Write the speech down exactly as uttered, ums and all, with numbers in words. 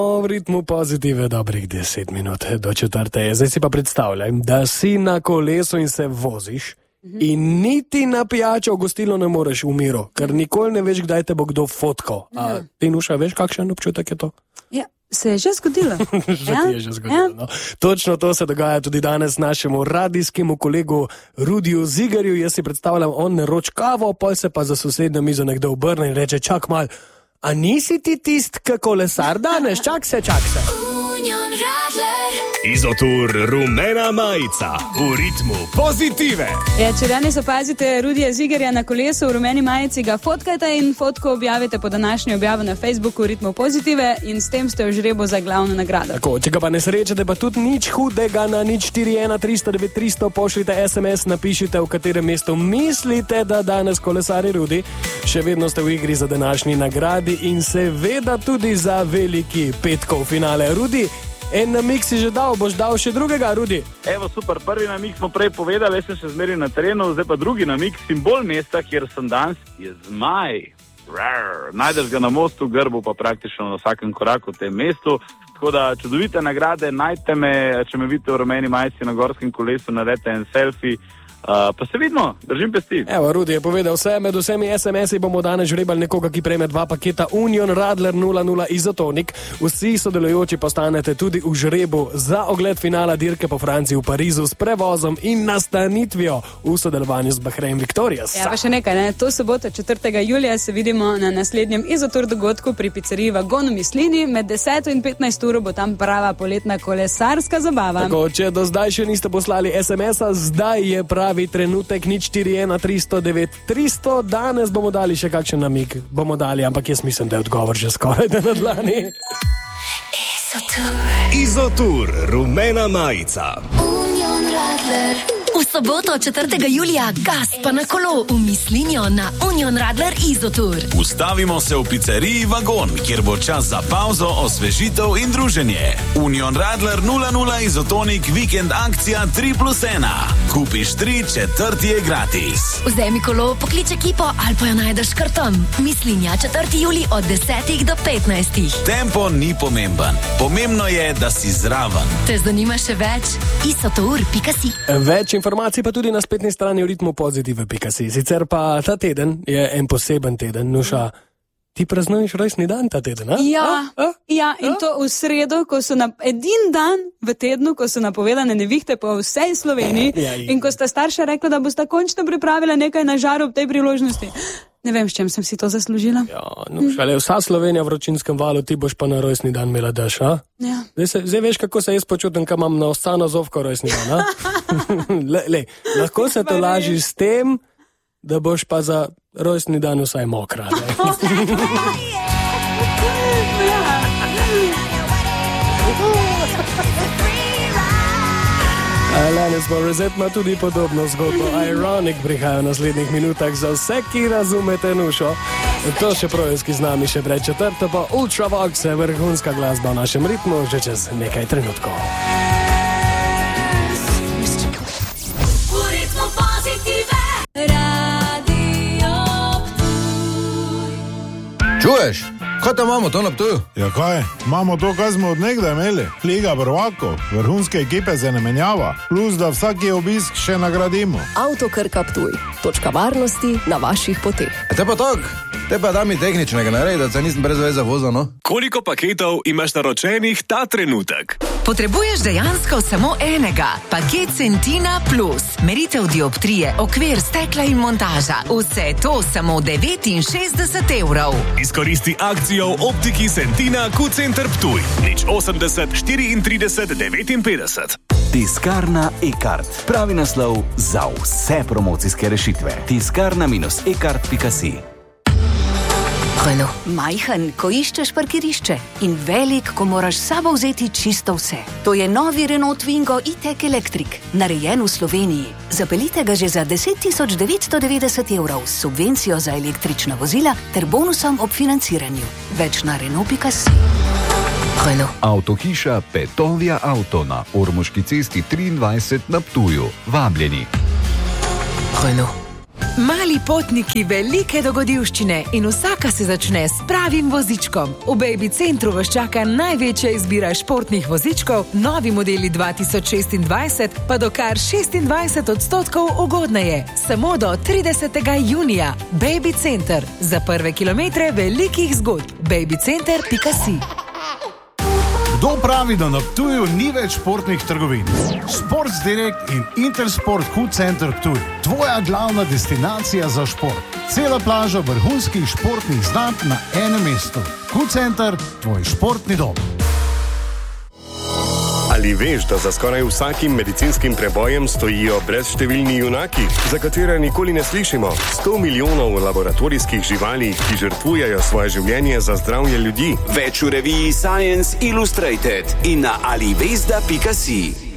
V ritmu pozitive dobrih deset minut do četrte. Zdaj si pa predstavljaj, da si na kolesu in se voziš in niti na pijačo v gostilno ne moreš v miru, ker nikoli ne veš, kdaj te bo kdo fotkal. A ti, Nuša, veš, kakšen občutek je to? Ja, se je že zgodilo. Že ti je že zgodilo, no. Točno to se dogaja tudi danes našemu radijskemu kolegu Rudiju Zigerju. Jaz si predstavljam, on ne roč kavo, pol se pa za sosednjo mizo nekdo obrne in reče, čak mal, a nisi ti tist, k kolesar danes? Čak se, čak se. Izotur rumena majica v ritmu pozitive. Ja, če danes opazite Rudija Zigerja na kolesu v rumeni majici, ga fotkajte in fotko objavite po današnji objavi na Facebooku v ritmu pozitive in s tem ste v žrebu za glavno nagrado. Tako, če ga pa ne srečate, pa tudi nič hudega, na nič štiri ena tri sto devet tri sto pošljite es em es, napišite, v katerem mestu mislite, da danes kolesari Rudi. Še vedno ste v igri za današnji nagradi in seveda tudi za veliki petkov finale. Rudi, en namig si že dal, boš dal še drugega, Rudi? Evo, super, prvi namig smo prej povedali, jaz sem še zmeraj na terenu, zdaj pa drugi namig, simbol mesta, kjer sem danes, je zmaj. Rar. Najdeš ga na mostu, grbu pa praktično na vsakem koraku v tem mestu. Tako da čudovite nagrade, najte me, če me vidite v rumeni majici na gorskem kolesu, naredite en selfie. Uh, pa se vidimo, držim pesti. Evo, Rudi je povedal vse, med vsemi es em esi bomo danes žrebali nekoga, ki prejme dva paketa Union Radler nula nula Izotonik. Vsi sodelujoči postanete tudi v žrebu za ogled finala dirke po Franciji v Parizu s prevozom in nastanitvijo v sodelovanju z Bahrain Victorious. Ja, pa še nekaj, ne? To soboto četrtega julija se vidimo na naslednjem Izotur dogodku pri pizzeriji Vagon v Mislini. Med deseto in petnajsto uro bo tam prava poletna kolesarska zabava. Tako, če do zdaj še niste poslali es em esa, zdaj je pravi trenutek, nič štiri ena tri sto devet tri sto. Danes bomo dali še kakšen namig, bomo dali, ampak jaz mislim, da je odgovor že skoraj da na dlani. Izotur, rumena majica. Union Radler. V soboto četrtega julija gas pa na kolo v Mislinjo na Union Radler Izotur. Ustavimo se v pizzeriji Vagon, kjer bo čas za pauzo, osvežitev in druženje. Union Radler nula nula Izotonik vikend akcija tri plus ena. Kupiš tri, četrti je gratis. Vzemi kolo, poklič ekipo ali pa jo najdeš kar tam. Mislinja četrtega julija od desetih do petnajstih. Tempo ni pomemben. Pomembno je, da si zraven. Te zanima še več? izotur pika si. Več informacij pa tudi na spletni strani v ritmu pozitive pika si. Sicer pa ta teden je en poseben teden. Nuša, ti praznuješ rojstni dan ta teden, a? Ja, a? A? ja, in a? To v sredo, ko so na edin dan v tednu, ko so napovedane nevihte po vsej Sloveniji ja, in ko sta starša rekla, da bosta končno pripravila nekaj na žaru ob tej priložnosti. Ne vem, s čem sem si to zaslužila. Ja, Nuša, le vsa Slovenija v vročinskem valu, ti boš pa na rojstni dan imela dež, a? Ja. Zdaj, se, zdaj veš, kako se jaz počutim, ko imam na Oscano Zovko rojstni dan, a? le, le, lahko se to laži s tem, da boš pa za rojstni dan vsaj mokra. Alanis Morissette ima tudi podobno zgodbo. Ironic prihaja v naslednjih minutah za vse, ki razumete Nušo. To še projevski z nami še pred četrto, pa Ultravox je vrhunska glasba v našem ritmu že čez nekaj trenutkov. Čuješ? Kaj tam imamo to na Ptuju? Ja kaj, imamo to, kaj smo od nekdaj imeli. Liga prvakov, vrhunske ekipe se ne menjava, plus da vsaki obisk še nagradimo. Avto Krka Ptuj, točka varnosti na vaših poteh. E te pa tak, te pa da mi tehničnega naredi, da se nisem brez veze vozil, no? Koliko paketov imaš naročenih ta trenutek? Potrebuješ dejansko samo enega. Paket Centina Plus. Meritev dioptrije, okvir, stekla in montaža. Vse to samo devetinšestdeset evrov. Izkoristi akcijo v optiki Centina Q-Center Ptuj. Nič osemdeset štiriintrideset devetinpetdeset. Tiskarna e-kart. Pravi naslov za vse promocijske rešitve. tiskarna e kart pika si. Renault. Majhen, ko iščeš parkirišče in velik, ko moraš s sabo vzeti čisto vse. To je novi Renault Twingo e-Tech Electric, narejen v Sloveniji. Zapeljite ga že za deset tisoč devetsto devetdeset evrov s subvencijo za električna vozila ter bonusom ob financiranju. Več na Renault pika si. Renault. Avtohiša Petovia Auto na Ormoški cesti triindvajset na Ptuju. Vabljeni. Renault. Mali potniki, velike dogodivščine in vsaka se začne s pravim vozičkom. V Baby Centru vas čaka največja izbira športnih vozičkov, novi modeli dva tisoč šestindvajset pa do kar šestindvajset odstotkov ugodneje. Samo do tridesetega junija. Baby Center. Za prve kilometre velikih zgodb. baby center pika si. Kdo pravi, da na Ptuju ni več športnih trgovin? Sports Direct in Intersport Q Center Ptuj. Tvoja glavna destinacija za šport. Cela plaža vrhunskih športnih znamk na enem mestu. Q Center, tvoj športni dom. Ali veš, da za skoraj vsakim medicinskim prebojem stojijo brezštevilni junaki, za katere nikoli ne slišimo? sto milijonov laboratorijskih živali, ki žrtvujejo svoje življenje za zdravje ljudi. Več v reviji Science Illustrated in na alivesda pika si.